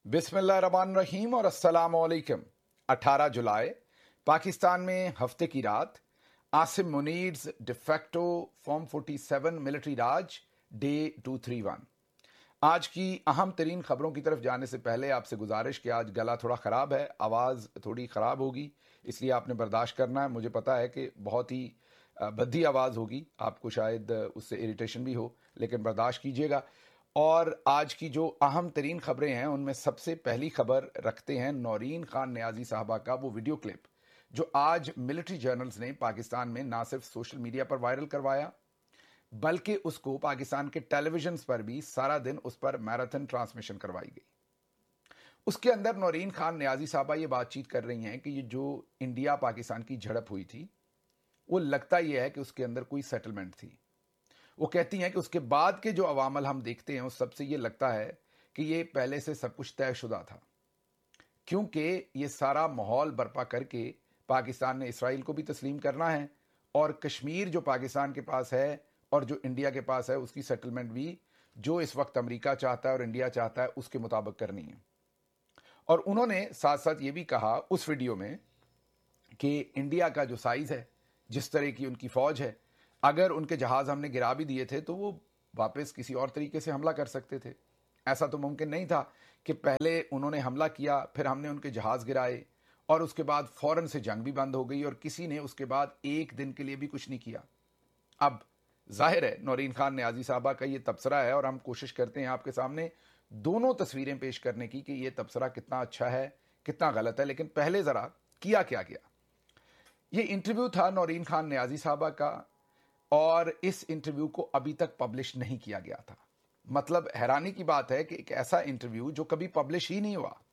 बिस्मिल्लाहिर्रहमानिर्रहीम और अस्सलामुअलैकुम। 18 जुलाई पाकिस्तान में हफ्ते की रात, आसिम मुनीर्स डिफेक्टो फॉर्म 47 मिलिट्री राज डे 231। आज की अहम तरीन खबरों की तरफ जाने से पहले आपसे गुजारिश कि आज गला थोड़ा ख़राब है, आवाज़ थोड़ी ख़राब होगी, इसलिए आपने बर्दाश्त करना है। मुझे पता है कि बहुत ही भद्दी आवाज़ होगी, आपको शायद उससे इरिटेशन भी हो, लेकिन बर्दाश्त कीजिएगा। और आज की जो अहम तरीन खबरें हैं उनमें सबसे पहली खबर रखते हैं नौरीन खान नियाजी साहबा का वो वीडियो क्लिप जो आज मिलिट्री जर्नल्स ने पाकिस्तान में ना सिर्फ सोशल मीडिया पर वायरल करवाया, बल्कि उसको पाकिस्तान के टेलीविजन पर भी सारा दिन उस पर मैराथन ट्रांसमिशन करवाई गई। उसके अंदर नौरीन खान नियाजी साहबा ये बातचीत कर रही हैं कि ये जो इंडिया पाकिस्तान की झड़प हुई थी, वो लगता यह है कि उसके अंदर कोई सेटलमेंट थी। वो कहती हैं कि उसके बाद के जो अवामल हम देखते हैं उस सबसे ये लगता है कि ये पहले से सब कुछ तयशुदा था, क्योंकि ये सारा माहौल बर्पा करके पाकिस्तान ने इसराइल को भी तस्लीम करना है और कश्मीर जो पाकिस्तान के पास है और जो इंडिया के पास है उसकी सेटलमेंट भी जो इस वक्त अमेरिका चाहता है और इंडिया चाहता है उसके मुताबिक करनी है। और उन्होंने साथ साथ ये भी कहा उस वीडियो में कि इंडिया का जो साइज है, जिस तरह की उनकी फौज है, अगर उनके जहाज हमने गिरा भी दिए थे तो वो वापस किसी और तरीके से हमला कर सकते थे। ऐसा तो मुमकिन नहीं था कि पहले उन्होंने हमला किया, फिर हमने उनके जहाज गिराए और उसके बाद फौरन से जंग भी बंद हो गई और किसी ने उसके बाद एक दिन के लिए भी कुछ नहीं किया। अब जाहिर है नौरीन खान नियाजी साहबा का ये तबसरा है और हम कोशिश करते हैं आपके सामने दोनों तस्वीरें पेश करने की कि ये तबसरा कितना अच्छा है, कितना गलत है। लेकिन पहले ज़रा किया क्या गया। ये इंटरव्यू था नौरीन खान नियाजी साहबा का और इस इंटरव्यू को अभी तक पब्लिश नहीं किया गया था। मतलब हैरानी की बात है कि एक ऐसा इंटरव्यू जो कभी पब्लिश ही नहीं हुआ,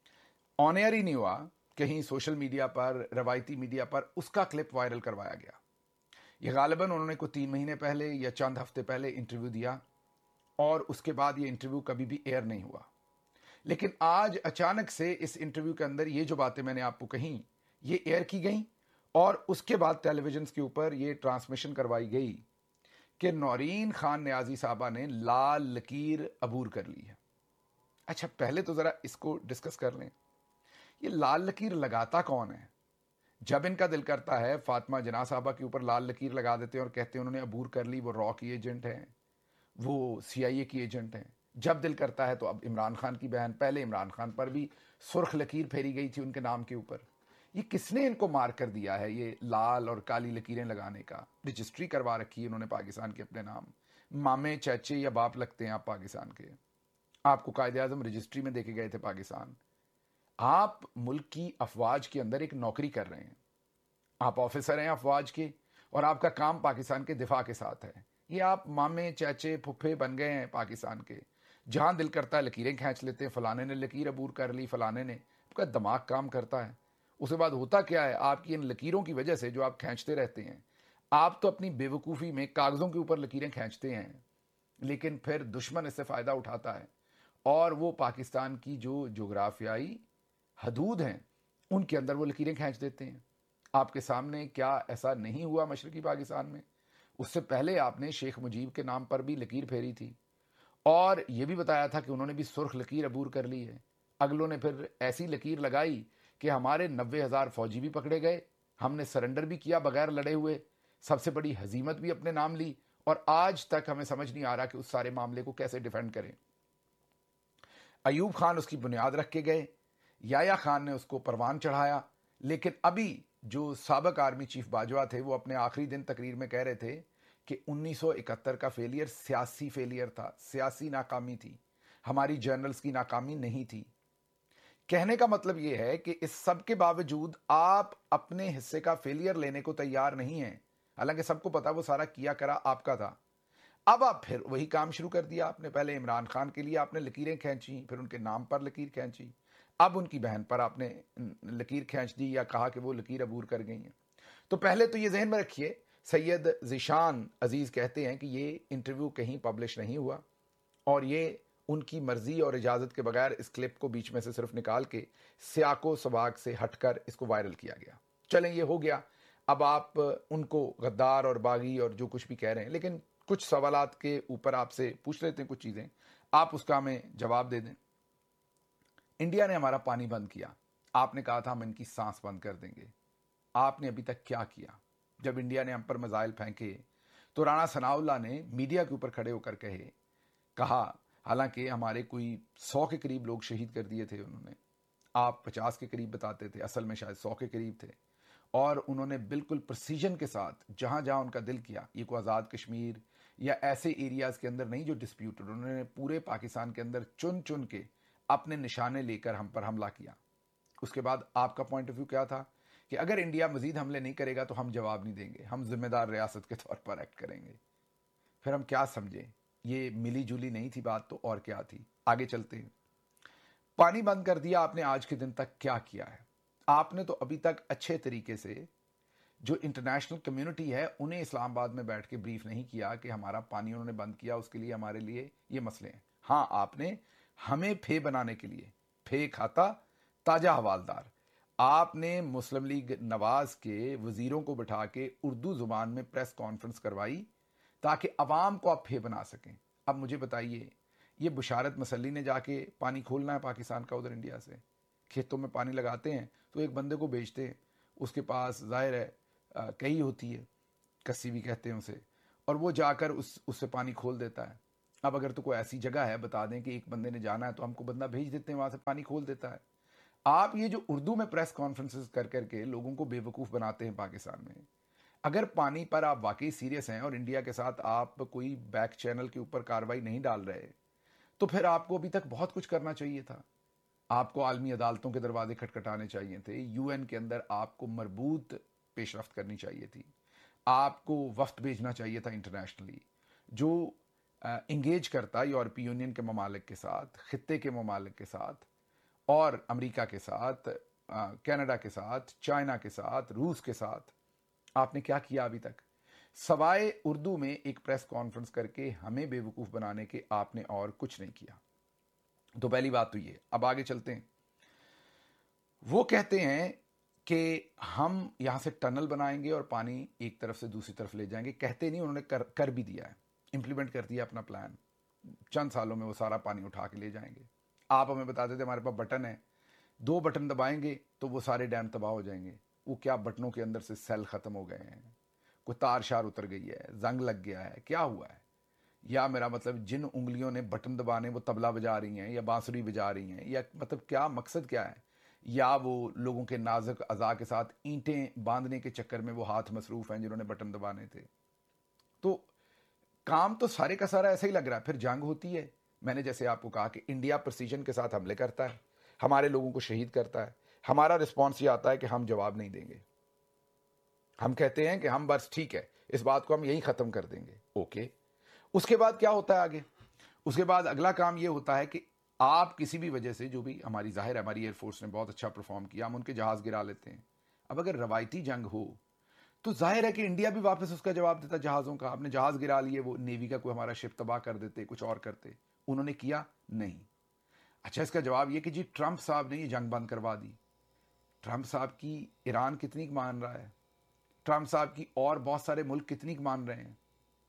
ऑन एयर ही नहीं हुआ, कहीं सोशल मीडिया पर, रवायती मीडिया पर उसका क्लिप वायरल करवाया गया। ये गालिबन उन्होंने को 3 महीने पहले या चंद हफ्ते पहले इंटरव्यू दिया और उसके बाद ये इंटरव्यू कभी भी एयर नहीं हुआ। लेकिन आज अचानक से इस इंटरव्यू के अंदर ये जो बातें मैंने आपको कही ये एयर की गई और उसके बाद टेलीविजन के ऊपर ये ट्रांसमिशन करवाई गई कि नौरीन खान नियाजी साहबा ने लाल लकीर अबूर कर ली है। अच्छा, पहले तो ज़रा इसको डिस्कस कर लें, ये लाल लकीर लगाता कौन है? जब इनका दिल करता है फातिमा जना साहबा के ऊपर लाल लकीर लगा देते हैं और कहते हैं उन्होंने अबूर कर ली, वो रॉ की एजेंट हैं, वो CIA की एजेंट हैं। जब दिल करता है तो अब इमरान खान की बहन, पहले इमरान खान पर भी सुर्ख लकीर फेरी गई थी उनके नाम के ऊपर। ये किसने इनको मार कर दिया है ये लाल और काली लकीरें लगाने का? रजिस्ट्री करवा रखी है उन्होंने पाकिस्तान के अपने नाम, मामे चाचे या बाप लगते हैं आप पाकिस्तान के, आपको कायदे आज़म रजिस्ट्री में देखे गए थे पाकिस्तान। आप मुल्क की अफवाज के अंदर एक नौकरी कर रहे हैं, आप ऑफिसर हैं अफवाज के और आपका काम पाकिस्तान के दिफा के साथ है। ये आप मामे चाचे फुफ्फे बन गए हैं पाकिस्तान के, जहां दिल करता है लकीरें खींच लेते हैं, फलाने ने लकीर अबूर कर ली, फलाने ने। आपका दिमाग काम करता है? उसके बाद होता क्या है, आपकी इन लकीरों की वजह से जो आप खींचते रहते हैं, आप तो अपनी बेवकूफ़ी में कागज़ों के ऊपर लकीरें खींचते हैं, लेकिन फिर दुश्मन इससे फ़ायदा उठाता है और वो पाकिस्तान की जो जोग्राफियाई हदूद हैं उनके अंदर वो लकीरें खींच देते हैं। आपके सामने क्या ऐसा नहीं हुआ मशरकी पाकिस्तान में? उससे पहले आपने शेख मुजीब के नाम पर भी लकीर फेरी थी और यह भी बताया था कि उन्होंने भी सुर्ख लकीर अबूर कर ली है। अगलों ने फिर ऐसी लकीर लगाई कि हमारे 90,000 फौजी भी पकड़े गए, हमने सरेंडर भी किया बगैर लड़े हुए, सबसे बड़ी हजीमत भी अपने नाम ली और आज तक हमें समझ नहीं आ रहा कि उस सारे मामले को कैसे डिफेंड करें। अयूब खान उसकी बुनियाद रख के गए, याया खान ने उसको परवान चढ़ाया, लेकिन अभी जो साबिक आर्मी चीफ बाजवा थे वो अपने आखिरी दिन तकरीर में कह रहे थे कि 1971 का फेलियर सियासी फेलियर था, सियासी नाकामी थी, हमारी जर्नल्स की नाकामी नहीं थी। कहने का मतलब यह है कि इस सब के बावजूद आप अपने हिस्से का फेलियर लेने को तैयार नहीं हैं, हालांकि सबको पता वो सारा किया करा आपका था। अब आप फिर वही काम शुरू कर दिया आपने। पहले इमरान खान के लिए आपने लकीरें खींची, फिर उनके नाम पर लकीर खींची, अब उनकी बहन पर आपने लकीर खींच दी या कहा कि वो लकीर अबूर कर गई हैं। तो पहले तो ये जहन में रखिए, सैयद ज़ीशान अजीज़ कहते हैं कि ये इंटरव्यू कहीं पब्लिश नहीं हुआ और ये उनकी मर्जी और इजाज़त के बगैर इस क्लिप को बीच में से सिर्फ निकाल के सियाको सबाक से हटकर इसको वायरल किया गया। चलें, ये हो गया। अब आप उनको गद्दार और बागी और जो कुछ भी कह रहे हैं, लेकिन कुछ सवालात के ऊपर आपसे पूछ लेते हैं कुछ चीज़ें, आप उसका हमें जवाब दे दें। इंडिया ने हमारा पानी बंद किया, आपने कहा था हम इनकी सांस बंद कर देंगे। आपने अभी तक क्या किया? जब इंडिया ने हम पर मिसाइल फेंके तो राणा सनाउल्लाह ने मीडिया के ऊपर खड़े होकर कहा, हालांकि हमारे कोई 100 के करीब लोग शहीद कर दिए थे उन्होंने, आप 50 के करीब बताते थे, असल में शायद 100 के करीब थे। और उन्होंने बिल्कुल प्रिसीजन के साथ जहां जहां उनका दिल किया, ये को आज़ाद कश्मीर या ऐसे एरियाज के अंदर नहीं जो डिस्प्यूटेड, उन्होंने पूरे पाकिस्तान के अंदर चुन चुन के अपने निशाने लेकर हम पर हमला किया। उसके बाद आपका पॉइंट ऑफ व्यू क्या था कि अगर इंडिया मजीद हमले नहीं करेगा तो हम जवाब नहीं देंगे, हम जिम्मेदार रियासत के तौर पर एक्ट करेंगे। फिर हम क्या समझे, ये मिली जुली नहीं थी बात, तो और क्या थी? आगे चलते हैं। पानी बंद कर दिया आपने, आज के दिन तक क्या किया है? आपने तो अभी तक अच्छे तरीके से जो इंटरनेशनल कम्युनिटी है उन्हें इस्लामाबाद में बैठ के ब्रीफ नहीं किया कि हमारा पानी उन्होंने बंद किया, उसके लिए हमारे लिए ये मसले हैं। हाँ, आपने हमें फे बनाने के लिए, फे खाता ताजा हवालदार, आपने मुस्लिम लीग नवाज के वजीरों को बिठा के उर्दू जुबान में प्रेस कॉन्फ्रेंस करवाई ताकि अवाम को आप फे बना सकें। अब मुझे बताइए, ये बुशारत मसली ने जाके पानी खोलना है पाकिस्तान का, उधर इंडिया से खेतों में पानी लगाते हैं तो एक बंदे को बेचते हैं, उसके पास जाहिर है कही होती है, कस्सी भी कहते हैं उसे, और वो जाकर उससे पानी खोल देता है। अब अगर तो कोई ऐसी जगह है, बता दें कि एक बंदे ने जाना है तो हमको बंदा भेज देते हैं, वहां से पानी खोल देता है। आप ये जो उर्दू में प्रेस कॉन्फ्रेंसेस कर करके लोगों को बेवकूफ़ बनाते हैं पाकिस्तान में, अगर पानी पर आप वाकई सीरियस हैं और इंडिया के साथ आप कोई बैक चैनल के ऊपर कार्रवाई नहीं डाल रहे, तो फिर आपको अभी तक बहुत कुछ करना चाहिए था। आपको आलमी अदालतों के दरवाजे खटखटाने चाहिए थे, यूएन के अंदर आपको मरबूत पेशरफ्त करनी चाहिए थी, आपको वफ्त भेजना चाहिए था इंटरनेशनली जो इंगेज करता यूरोपीय यूनियन के ममालिक के साथ, खित्ते के ममालिक के साथ, और अमेरिका के साथ, कनाडा के साथ, चाइना के साथ, रूस के साथ। आपने क्या किया अभी तक? सवाए उर्दू में एक प्रेस कॉन्फ्रेंस करके हमें बेवकूफ़ बनाने के आपने और कुछ नहीं किया। तो पहली बात तो ये। अब आगे चलते हैं। वो कहते हैं कि हम यहां से टनल बनाएंगे और पानी एक तरफ से दूसरी तरफ ले जाएंगे। कहते नहीं, उन्होंने कर भी दिया है, इंप्लीमेंट कर दिया अपना प्लान। चंद सालों में वो सारा पानी उठा के ले जाएंगे। आप हमें बताते थे हमारे पास बटन है, 2 बटन दबाएंगे तो वो सारे डैम तबाह हो जाएंगे। वो क्या, बटनों के अंदर से सेल खत्म हो गए हैं, कोई तार शार उतर गई है, जंग लग गया है, क्या हुआ है? या मेरा मतलब जिन उंगलियों ने बटन दबाने वो तबला बजा रही हैं या बांसुरी बजा रही हैं, या मतलब क्या मकसद क्या है? या वो लोगों के नाजुक अज़ा के साथ ईंटें बांधने के चक्कर में वो हाथ मसरूफ हैं जिन्होंने बटन दबाने थे। तो काम तो सारे का सारा ऐसा ही लग रहा है। फिर जंग होती है, मैंने जैसे आपको कहा कि इंडिया प्रिसीजन के साथ हमले करता है, हमारे लोगों को शहीद करता है, हमारा रिस्पॉन्स ये आता है कि हम जवाब नहीं देंगे। हम कहते हैं कि हम बस ठीक है, इस बात को हम यही खत्म कर देंगे। ओके, उसके बाद क्या होता है आगे? उसके बाद अगला काम ये होता है कि आप किसी भी वजह से, जो भी हमारी जाहिर है हमारी एयरफोर्स ने बहुत अच्छा परफॉर्म किया, हम उनके जहाज गिरा लेते हैं। अब अगर रवायती जंग हो तो जाहिर है कि इंडिया भी वापस उसका जवाब देता जहाज़ों का। आपने जहाज़ गिरा लिए, वो नेवी का कोई हमारा शिप तबाह कर देते, कुछ और करते। उन्होंने किया नहीं। अच्छा, इसका जवाब ये कि जी ट्रंप साहब ने ये जंग बंद करवा दी। ट्रंप साहब की ईरान कितनी मान रहा है, ट्रंप साहब की और बहुत सारे मुल्क कितनी मान रहे हैं।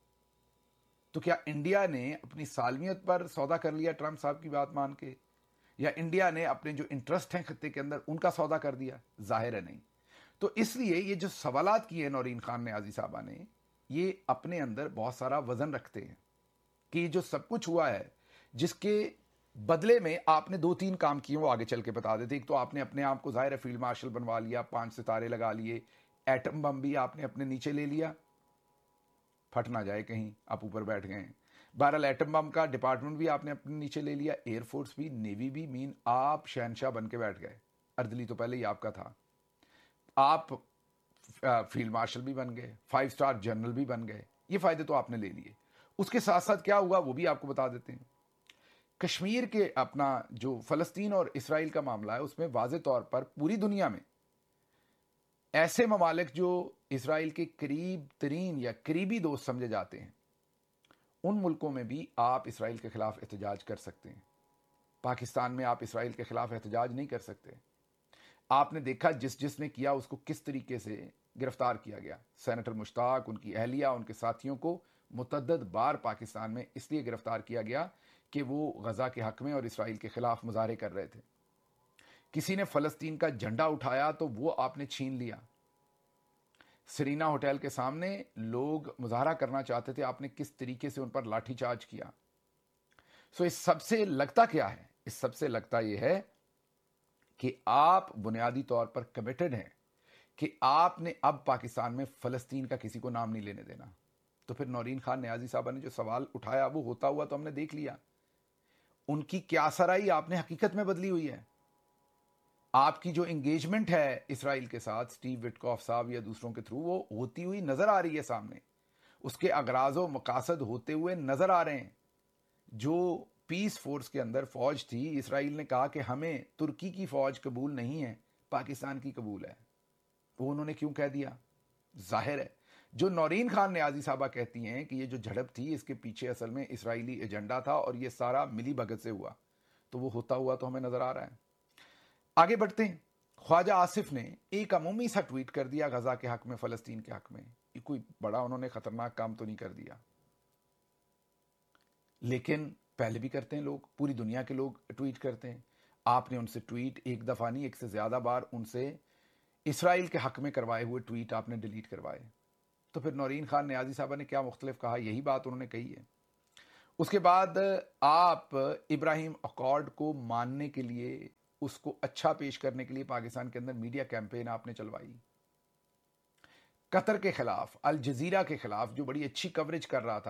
तो क्या इंडिया ने अपनी सालमियत पर सौदा कर लिया ट्रंप साहब की बात मान के, या इंडिया ने अपने जो इंटरेस्ट हैं खत्ते के अंदर उनका सौदा कर दिया? जाहिर है नहीं। तो इसलिए ये जो सवालात किए नौरीन खान ने, आजी साहबा ने, ये अपने अंदर बहुत सारा वजन रखते हैं कि जो सब कुछ हुआ है, जिसके बदले में आपने 2-3 काम किए, वो आगे चल के बता देते। एक तो आपने अपने आप को जाहिर है फील्ड मार्शल बनवा लिया, 5 सितारे लगा लिए, एटम बम भी आपने अपने नीचे ले लिया, फट ना जाए कहीं, आप ऊपर बैठ गए। बहरहाल एटम बम का डिपार्टमेंट भी आपने अपने नीचे ले लिया, एयरफोर्स भी, नेवी भी, मीन आप शहनशाह बन के बैठ गए। अर्दली तो पहले ही आपका था, आप फील्ड मार्शल भी बन गए, 5 स्टार जनरल भी बन गए। ये फायदे तो आपने ले लिए। उसके साथ साथ क्या हुआ वो भी आपको बता देते हैं। कश्मीर के अपना जो फ़लस्तीन और इसराइल का मामला है, उसमें वाज़े तौर पर पूरी दुनिया में ऐसे ममालिक जो इसराइल के करीब तरीन या करीबी दोस्त समझे जाते हैं, उन मुल्कों में भी आप इसराइल के खिलाफ एहतजाज कर सकते हैं। पाकिस्तान में आप इसराइल के खिलाफ एहतजाज नहीं कर सकते। आपने देखा जिसने किया उसको किस तरीके से गिरफ्तार किया गया। सेनेटर मुश्ताक, उनकी अहलिया, उनके साथियों को मुतअद्दिद बार पाकिस्तान में इसलिए गिरफ्तार किया गया कि वो गजा के हक में और इसराइल के खिलाफ मुजाहरे कर रहे थे। किसी ने फ़लस्तीन का झंडा उठाया तो वो आपने छीन लिया। सरीना होटल के सामने लोग मुजाहरा करना चाहते थे, आपने किस तरीके से उन पर लाठीचार्ज किया। सो इस सबसे लगता क्या है? इस सबसे लगता यह है कि आप बुनियादी तौर पर कमिटेड हैं कि आपने अब पाकिस्तान में फ़लस्तीन का किसी को नाम नहीं लेने देना। तो फिर नौरीन खान नियाज़ी साहबा ने जो सवाल उठाया वो होता हुआ तो हमने देख लिया। उनकी क्या सराई आपने हकीकत में बदली हुई है। आपकी जो एंगेजमेंट है इसराइल के साथ, स्टीव विटकॉफ साहब या दूसरों के थ्रू, वो होती हुई नजर आ रही है सामने। उसके अगराज़ो मकासद होते हुए नजर आ रहे हैं। जो पीस फोर्स के अंदर फौज थी, इसराइल ने कहा कि हमें तुर्की की फौज कबूल नहीं है, पाकिस्तान की कबूल है। वो उन्होंने क्यों कह दिया? जाहिर है जो नौरीन खान नियाज़ी साहबा कहती हैं कि ये जो झड़प थी इसके पीछे असल में इसराइली एजेंडा था और ये सारा मिली भगत से हुआ, तो वो होता हुआ तो हमें नजर आ रहा है। आगे बढ़ते हैं। ख्वाजा आसिफ ने एक अमूमी सा ट्वीट कर दिया गजा के हक में, फ़लस्तीन के हक में। ये कोई बड़ा उन्होंने खतरनाक काम तो नहीं कर दिया, लेकिन पहले भी करते हैं लोग, पूरी दुनिया के लोग ट्वीट करते हैं। आपने उनसे ट्वीट एक दफ़ा नहीं, एक से ज़्यादा बार उनसे इसराइल के हक में करवाए हुए ट्वीट आपने डिलीट करवाए। तो फिर नौरीन खान नियाज़ी साहबा ने क्या मुख्तलिफ कहा? यही बात उन्होंने कही है। उसके बाद आप इब्राहिम अकॉर्ड को मानने के लिए, उसको अच्छा पेश करने के लिए पाकिस्तान के अंदर मीडिया कैंपेन आपने चलवाई। कतर के खिलाफ, अल जजीरा के खिलाफ जो बड़ी अच्छी कवरेज कर रहा था